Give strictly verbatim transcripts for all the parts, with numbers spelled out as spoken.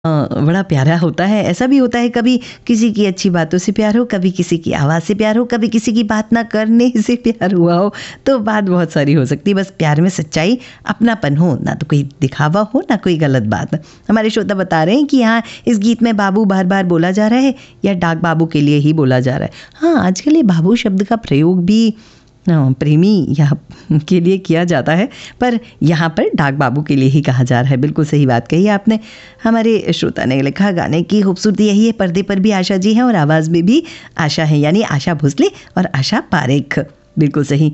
अ, बड़ा प्यारा होता है। ऐसा भी होता है कभी किसी की अच्छी बातों से प्यार हो, कभी किसी की आवाज़ से प्यार हो, कभी किसी की बात ना करने से प्यार हुआ हो, तो बात बहुत सारी हो सकती है। बस प्यार में सच्चाई, अपनापन हो, ना तो कोई दिखावा हो, ना कोई गलत बात। हमारे श्रोता बता रहे हैं कि हाँ, इस गीत में बाबू बार बार बोला जा रहा है या डाक बाबू के लिए ही बोला जा रहा है। हाँ, आजकल ये बाबू शब्द का प्रयोग भी प्रेमी या के लिए किया जाता है, पर यहाँ पर डाक बाबू के लिए ही कहा जा रहा है। बिल्कुल सही बात कही आपने। हमारे श्रोता ने लिखा, गाने की खूबसूरती यही है, पर्दे पर भी आशा जी हैं और आवाज़ में भी आशा है, यानी आशा भोसले और आशा पारेख। बिल्कुल सही।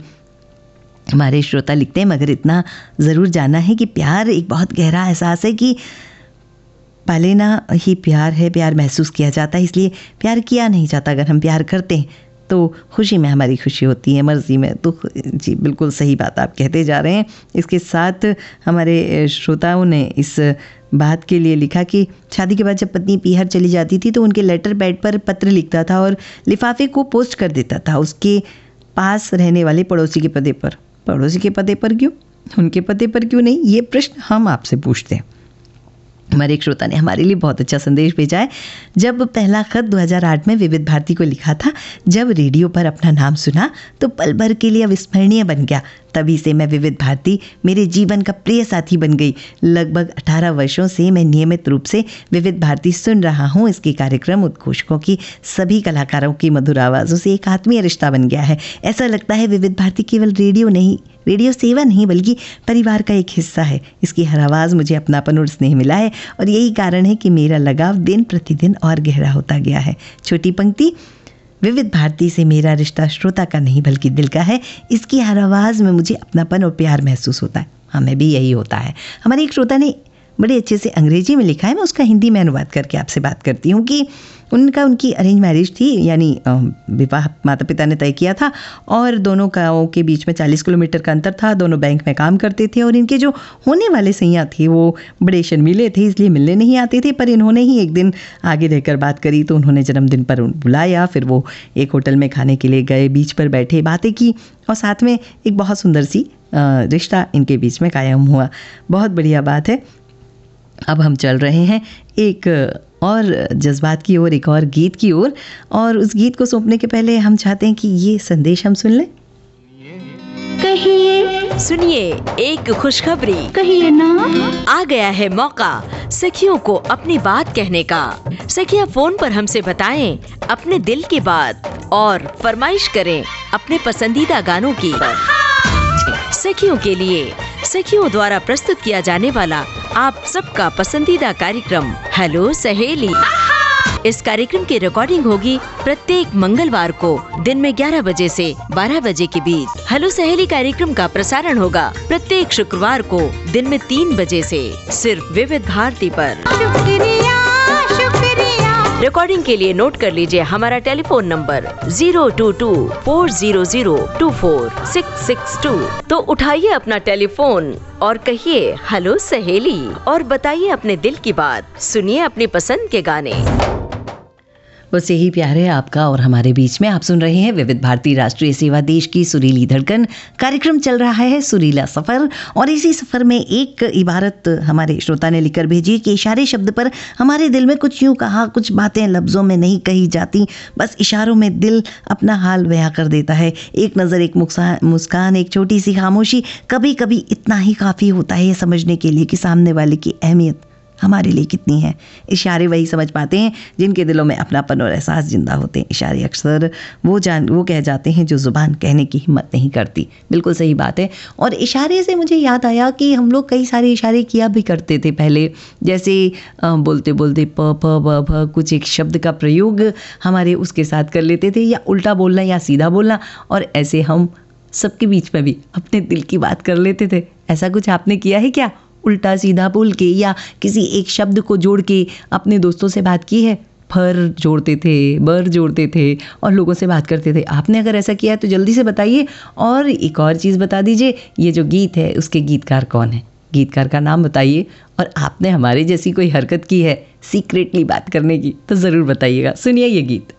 हमारे श्रोता लिखते हैं, मगर इतना ज़रूर जाना है कि प्यार एक बहुत गहरा एहसास है कि पालेना ही प्यार है, प्यार महसूस किया जाता है, इसलिए प्यार किया नहीं जाता। अगर हम प्यार करते हैं तो खुशी में हमारी खुशी होती है, मर्ज़ी में तो जी बिल्कुल सही बात आप कहते जा रहे हैं। इसके साथ हमारे श्रोताओं ने इस बात के लिए लिखा कि शादी के बाद जब पत्नी पीहर चली जाती थी तो उनके लेटर पैड पर पत्र लिखता था और लिफाफे को पोस्ट कर देता था उसके पास रहने वाले पड़ोसी के पते पर। पड़ोसी के पते पर क्यों, उनके पते पर क्यों नहीं, ये प्रश्न हम आपसे पूछते हैं। हमारे एक श्रोता ने हमारे लिए बहुत अच्छा संदेश भेजा है। जब पहला खत दो हज़ार आठ में विविध भारती को लिखा था, जब रेडियो पर अपना नाम सुना तो पल भर के लिए अविस्मरणीय बन गया। तभी से मैं विविध भारती मेरे जीवन का प्रिय साथी बन गई। लगभग अठारह वर्षों से मैं नियमित रूप से विविध भारती सुन रहा हूँ। इसके कार्यक्रम, उद्घोषकों की सभी कलाकारों की मधुर आवाज़ों से एक आत्मीय रिश्ता बन गया है। ऐसा लगता है विविध भारती केवल रेडियो नहीं रेडियो सेवा नहीं बल्कि परिवार का एक हिस्सा है। इसकी हर आवाज़ मुझे अपनापन और स्नेह मिला है और यही कारण है कि मेरा लगाव दिन प्रतिदिन और गहरा होता गया है। छोटी पंक्ति, विविध भारती से मेरा रिश्ता श्रोता का नहीं बल्कि दिल का है। इसकी हर आवाज़ में मुझे अपनापन और प्यार महसूस होता है। हमें भी यही होता है। हमारे एक श्रोता ने बड़े अच्छे से अंग्रेजी में लिखा है, मैं उसका हिंदी में अनुवाद करके आपसे बात करती हूँ कि उनका उनकी अरेंज मैरिज थी, यानी विवाह माता पिता ने तय किया था और दोनों गाँवों के बीच में चालीस किलोमीटर का अंतर था। दोनों बैंक में काम करते थे और इनके जो होने वाले सैया थे वो बड़े शर्मीले थे, इसलिए मिलने नहीं आते थे। पर इन्होंने ही एक दिन आगे रहकर बात करी तो उन्होंने जन्मदिन पर बुलाया। फिर वो एक होटल में खाने के लिए गए, बीच पर बैठे, बातें की और साथ में एक बहुत सुंदर सी रिश्ता इनके बीच में कायम हुआ। बहुत बढ़िया बात है। अब हम चल रहे हैं एक और जज्बात की ओर, एक और गीत की ओर, और उस गीत को सौंपने के पहले हम चाहते हैं कि ये संदेश हम सुन लें। कहिए, सुनिए एक खुशखबरी, कहिए ना। आ गया है मौका सखियों को अपनी बात कहने का। सखियां फोन पर हमसे बताएं अपने दिल की बात और फरमाइश करें अपने पसंदीदा गानों की। सखियों के लिए सखियों द्वारा प्रस्तुत किया जाने वाला आप सबका पसंदीदा कार्यक्रम हेलो सहेली। इस कार्यक्रम की रिकॉर्डिंग होगी प्रत्येक मंगलवार को दिन में ग्यारह बजे से बारह बजे के बीच। हेलो सहेली कार्यक्रम का प्रसारण होगा प्रत्येक शुक्रवार को दिन में तीन बजे से सिर्फ विविध भारती पर। शुक्रिया शुक्रिया। रिकॉर्डिंग के लिए नोट कर लीजिए हमारा telephone number zero to to four zero zero to four six six to. तो उठाइए अपना टेलीफोन और कहिए हेलो सहेली और बताइए अपने दिल की बात। सुनिए अपनी पसंद के गाने। बस यही प्यार है आपका और हमारे बीच में। आप सुन रहे हैं विविध भारती राष्ट्रीय सेवा, देश की सुरीली धड़कन। कार्यक्रम चल रहा है सुरीला सफ़र, और इसी सफ़र में एक इबारत हमारे श्रोता ने लिखकर भेजी कि इशारे शब्द पर हमारे दिल में कुछ यूँ कहा, कुछ बातें लफ्ज़ों में नहीं कही जाती, बस इशारों में दिल अपना हाल बयां कर देता है। एक नज़र, एक मुस्कान, एक छोटी सी खामोशी, कभी कभी इतना ही काफ़ी होता है ये समझने के लिए कि सामने वाले की अहमियत हमारे लिए कितनी है। इशारे वही समझ पाते हैं जिनके दिलों में अपनापन और एहसास जिंदा होते हैं। इशारे अक्सर वो जान वो कह जाते हैं जो ज़ुबान कहने की हिम्मत नहीं करती। बिल्कुल सही बात है। और इशारे से मुझे याद आया कि हम लोग कई सारे इशारे किया भी करते थे पहले, जैसे बोलते बोलते प प ब भ कुछ एक शब्द का प्रयोग हमारे उसके साथ कर लेते थे, या उल्टा बोलना या सीधा बोलना, और ऐसे हम सबके बीच में भी अपने दिल की बात कर लेते थे। ऐसा कुछ आपने किया है क्या? उल्टा सीधा बोल के या किसी एक शब्द को जोड़ के अपने दोस्तों से बात की है? फर जोड़ते थे, बर जोड़ते थे और लोगों से बात करते थे। आपने अगर ऐसा किया है तो जल्दी से बताइए। और एक और चीज़ बता दीजिए, ये जो गीत है उसके गीतकार कौन है? गीतकार का नाम बताइए। और आपने हमारे जैसी कोई हरकत की है सीक्रेटली बात करने की तो ज़रूर बताइएगा। सुनिए ये गीत।